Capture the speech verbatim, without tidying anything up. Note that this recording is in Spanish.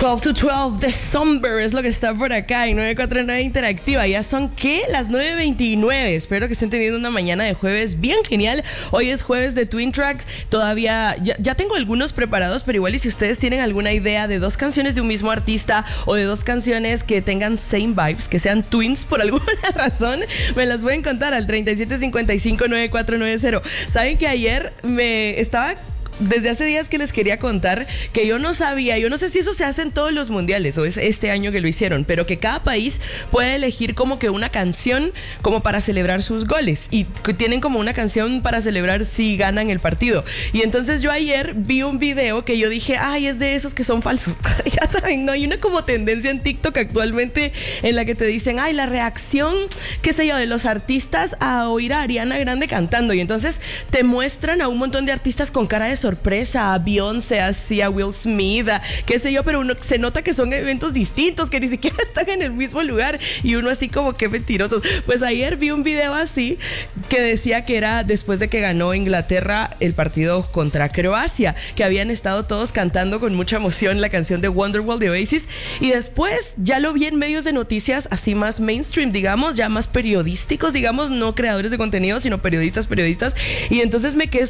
doce to doce, December es lo que está por acá en nueve cuatro nueve Interactiva. Ya son, ¿qué? Las nueve veintinueve. Espero que estén teniendo una mañana de jueves bien genial. Hoy es jueves de Twin Tracks. Todavía, ya, ya tengo algunos preparados, pero igual y si ustedes tienen alguna idea de dos canciones de un mismo artista o de dos canciones que tengan same vibes, que sean twins por alguna razón, me las pueden contar al treinta y siete cincuenta y cinco nueve cuatro nueve cero. Saben que ayer me estaba... Desde hace días que les quería contar que yo no sabía, yo no sé si eso se hace en todos los mundiales o es este año que lo hicieron, pero que cada país puede elegir como que una canción como para celebrar sus goles y tienen como una canción para celebrar si ganan el partido. Y entonces yo ayer vi un video que yo dije, ay, es de esos que son falsos. Ya saben, no hay una como tendencia en TikTok actualmente en la que te dicen, ay, la reacción, qué sé yo, de los artistas a oír a Ariana Grande cantando. Y entonces te muestran a un montón de artistas con cara de sorpresa, a Beyoncé, así a Will Smith, a, qué sé yo, pero uno se nota que son eventos distintos, que ni siquiera están en el mismo lugar y uno así como que mentirosos. Pues ayer vi un video así que decía que era después de que ganó Inglaterra el partido contra Croacia, que habían estado todos cantando con mucha emoción la canción de Wonderwall de Oasis, y después ya lo vi en medios de noticias así más mainstream, digamos, ya más periodísticos, digamos, no creadores de contenido, sino periodistas, periodistas, y entonces me quedé